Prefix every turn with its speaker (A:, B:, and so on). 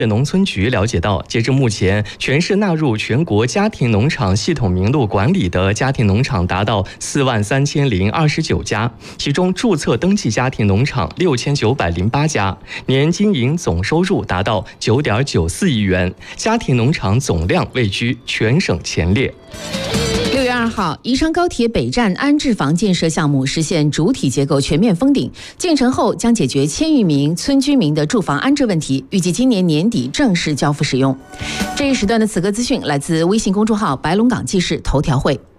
A: 农村局了解到，截至目前，全市纳入全国家庭农场系统名录管理的家庭农场达到43029家，其中注册登记家庭农场6908家，年经营总收入达到9.94亿元，家庭农场总量位居全省前列。
B: 6月2号，宜昌高铁北站安置房建设项目实现主体结构全面封顶，建成后将解决1000余名村居民的住房安置问题，预计今年年底正式交付使用。这一时段的此刻资讯来自微信公众号白龙港记事头条会。